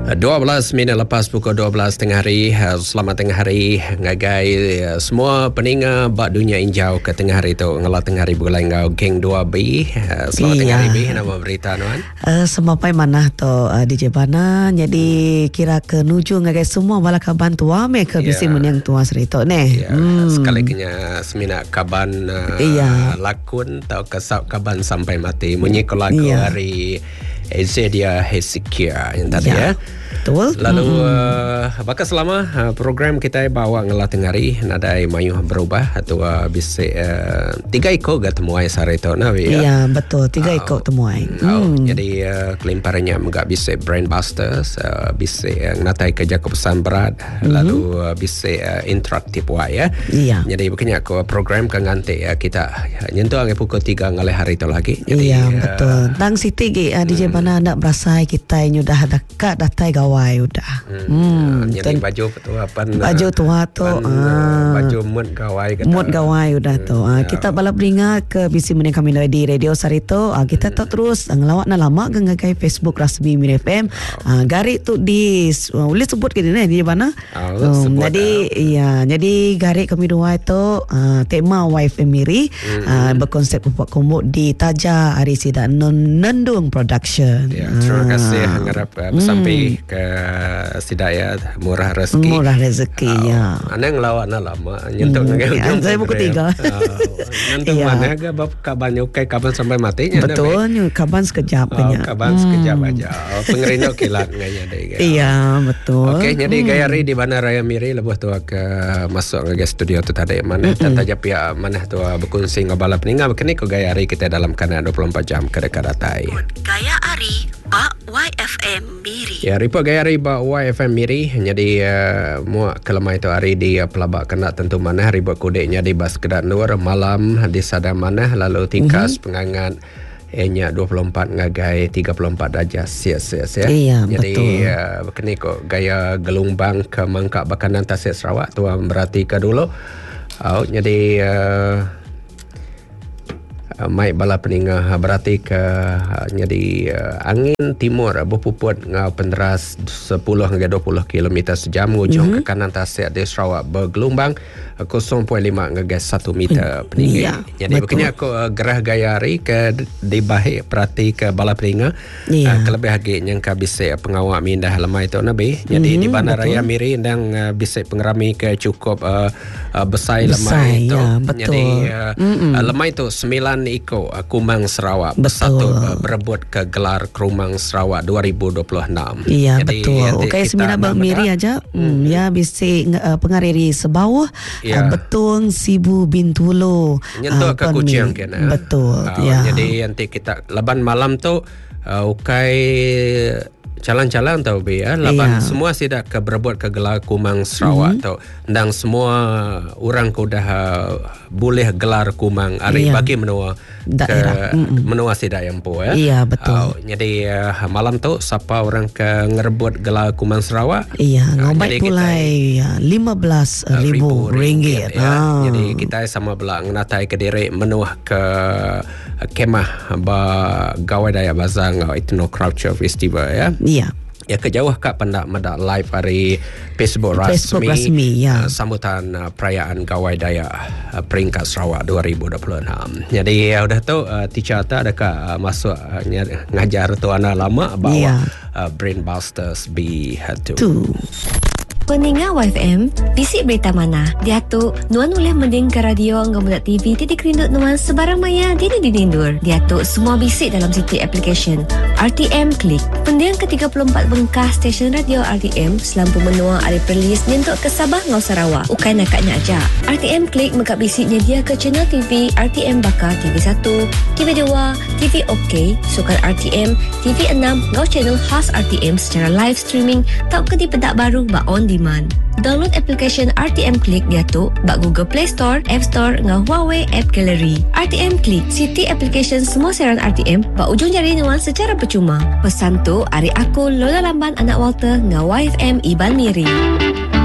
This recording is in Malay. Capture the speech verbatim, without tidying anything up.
dua belas minit lepas pukul dua belas tengah hari. Selamat tengah hari ngagai semua peninga bak dunia injau ke tengah hari tu ngala tengah hari bulan ngau geng dua B. Selamat iya. tengah hari B nama berita nuan. Uh, semua pai mana tu uh, D J Bana. Jadi kira ke nuju ngagai semua bala kaban tua me ke bisi yeah. menang tua serito ne. Yeah. Hmm. Sekali kena semina kaban uh, yeah. lakun tau kesap kaban sampai mati. Menyikol lagu yeah. hari Ezedia Hezekia yang tadi ya. ya. Betul. Lalu mm-hmm. uh, baka selama uh, program kita bawa ngala tengari nadai mayu berubah atau uh, bisa uh, tiga iko ga temuai sare to na we. Iya, betul. Tiga uh, iko temuai. Uh, mm. Jadi uh, kelimparnya enggak bisa brainbusters, uh, bisa uh, natai kerja kepesan berat, mm-hmm. lalu uh, bisa uh, interaktif wa ya. Iya. Jadi bukannya ko program kan ngante uh, kita nyentuh ke pukul tiga ngale hari itu lagi. Jadi, iya, uh, betul. Tang Siti ge uh, D J Bana nak berasa kita nyudah dekat datai gawai udah. Hmm. hmm. Jadi baju tua pan. Baju tua tu. Uh, baju mood gawai kata. Mood gawai udah tu. Uh, ya. Kita balap beringat ke bisi meneng kami di radio Sarito. Uh, kita hmm. tak terus uh, ngelawak na lama ke ngagai Facebook rasmi Mir F M. Uh, gari tu di uh, boleh sebut ke ni di mana? Oh, um, jadi ya, jadi gari kami dua itu uh, tema Y F M Miri hmm. uh, berkonsep upak kombo di Taja Arisi dan Nendung Production. Ya, terima kasih uh, harap uh, hmm. sampai ke Sidaya murah rezeki. Murah rezeki uh, ya. Ana ngelawak na lama nyentuh hmm. ngagai ujung. Saya buku tiga. Nyentuh uh, mana ga bab kaban yukai kaban sampai matinya. Betul, nyu kaban sekejap oh, nya. Kaban hmm. sekejap aja. Oh, pengerino kilat nganya deh. Iya, betul. Okey, jadi hmm. gaya ri di Bandar Raya Miri lebuh tu ke masuk ngagai studio tu tadi mana hmm. tata japia mana tu berkongsi ngabala peninga bekini ko gaya ri kita dalam kanal dua puluh empat jam ke dekat datai. Gaya Ari Pak Y F M Miri. Ya, ripa gaya hari ba Y F M Miri. Jadi uh, muak kelemai tu hari di uh, pelabak kena tentu mana riba kodeknya di bas kedat nur malam di sada mana lalu tingkas mm-hmm. pengangan enya dua puluh empat ngagai tiga puluh empat darjah Celsius ya. Iya, jadi betul. uh, begini kok gaya gelombang ke mangkak bakanan Tasik Sarawak tu berarti ke dulu. Oh, jadi uh, Uh, mai bala peninga berarti ke uh, jadi uh, angin timur uh, berpuput ngau penderas sepuluh hingga dua puluh kilometer sejam ujung mm-hmm. ke kanan Tasik di Sarawak bergelombang uh, kosong perpuluhan lima hingga satu meter peninggi. Ya, jadi begini aku uh, gerah gaya hari ke di bahik berarti ke bala peninga ya. uh, kelebih lagi yang ke bisik pengawak mindah lemai itu nabi. Jadi mm-hmm, di Bandar Raya Miri dan uh, bisik pengerami ke cukup uh, uh, besai lemai itu. Ya, betul. Jadi uh, uh, lemai itu sembilan Iko Kumang Sarawak bersatu uh, berebut ke gelar Kumang Sarawak dua ribu dua puluh enam. Iya, jadi, betul. Okey, semina Bang Miri aja. Hmm, ya bisik uh, pengariri sebawah ya. uh, betung Sibu Bintulo. Nyentuh uh, ke Kuching kena. Betul. Uh, ya. Jadi nanti kita leban malam tu uh, ukai calang-calang tau be ya laban yeah. semua sidak ke berebut ke gelar Kumang Sarawak mm-hmm. tau dan semua orang ko dah uh, boleh gelar Kumang hari yeah. bagi menua daerah ke mm-hmm. menua sidak yang po ya. Iya yeah, betul. Uh, jadi uh, malam tu siapa orang ke ngerebut gelar Kumang Sarawak? Iya, yeah, ngobat pulai ya lima belas ribu ringgit. Ya. Ah. Jadi kita sama belah ngenatai ke diri menua ke kemah ba gawai daya bazang Ethno Culture Festival ya. Iya. Ya kejauh kak pendak medak live hari Facebook rasmi, Facebook rasmi ya. Uh, sambutan uh, perayaan Gawai Daya uh, peringkat Sarawak dua ribu dua puluh enam. Jadi ya udah tu uh, teacher tak adakah uh, masuk uh, ngajar tu anak lama bawa yeah. uh, Brainbusters B satu. Peninga Y F M, bisik berita mana? Dia tu, nuan boleh mending ke radio ngau muda T V titik rindut nuan sebarang maya dini dinindur. Dia tu semua bisik dalam City Application. R T M Klik. Pendiang ke tiga puluh empat bengkah stesen radio R T M selampu menua ada perlis nyentuk ke Sabah ngau Sarawak. Ukai nakatnya aja. R T M Klik mengkap bisik nyedia ke channel T V R T M Bakar T V satu, T V dua, T V OK, Sukan R T M, T V enam ngau channel khas R T M secara live streaming tak ke di pedak baru ba on demand. Download application R T M Klik dia tu bak Google Play Store, App Store ngau Huawei App Gallery. R T M Klik, City Application semua siaran R T M bak ujung jari nuan secara percuma. Pesan tu, hari aku Lola Lamban anak Walter ngau Y F M Iban Miri.